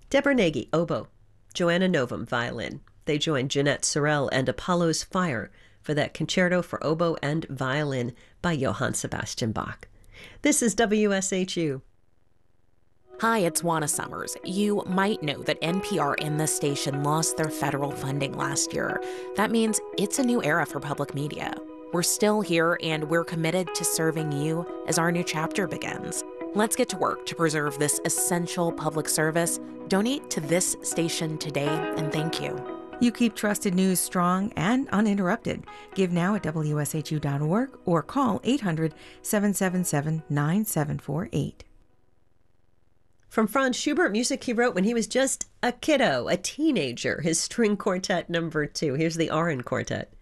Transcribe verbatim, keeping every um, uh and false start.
Deborah Nagy, oboe. Joanna Novum, violin. They joined Jeanette Sorel and Apollo's Fire for that concerto for oboe and violin by Johann Sebastian Bach. This is W S H U. Hi, it's Juana Summers. You might know that N P R and this station lost their federal funding last year. That means it's a new era for public media. We're still here, and we're committed to serving you as our new chapter begins. Let's get to work to preserve this essential public service. Donate to this station today, and thank you. You keep trusted news strong and uninterrupted. Give now at W S H U dot org or call eight hundred, seven seven seven, nine seven four eight. From Franz Schubert, music he wrote when he was just a kiddo, a teenager, his string quartet number two. Here's the Aron Quartet.